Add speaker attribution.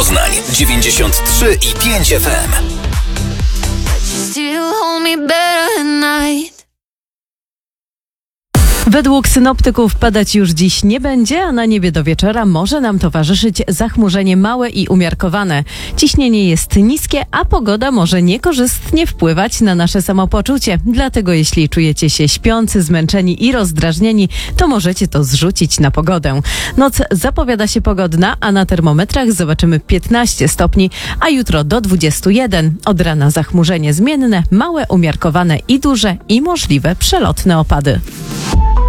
Speaker 1: Poznań 93 i 5 FM.
Speaker 2: Według synoptyków padać już dziś nie będzie, a na niebie do wieczora może nam towarzyszyć zachmurzenie małe i umiarkowane. Ciśnienie jest niskie, a pogoda może niekorzystnie wpływać na nasze samopoczucie. Dlatego jeśli czujecie się śpiący, zmęczeni i rozdrażnieni, to możecie to zrzucić na pogodę. Noc zapowiada się pogodna, a na termometrach zobaczymy 15 stopni, a jutro do 21. Od rana zachmurzenie zmienne, małe, umiarkowane i duże i możliwe przelotne opady.